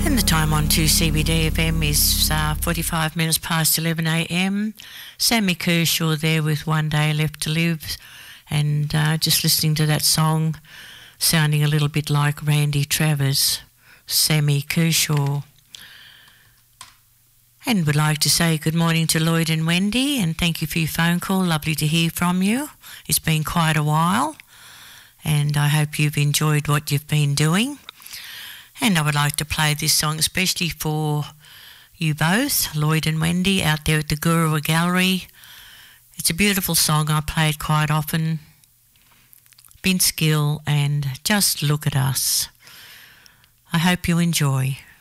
And the time on 2CBD FM is 45 minutes past 11 a.m. Sammy Kershaw there with One Day Left to Live, and just listening to that song sounding a little bit like Randy Travers, Sammy Kershaw. And would like to say good morning to Lloyd and Wendy, and thank you for your phone call. Lovely to hear from you. It's been quite a while, and I hope you've enjoyed what you've been doing. And I would like to play this song especially for you both, Lloyd and Wendy, out there at the Gurua Gallery. It's a beautiful song. I play it quite often. Vince Gill and Just Look at Us. I hope you enjoy.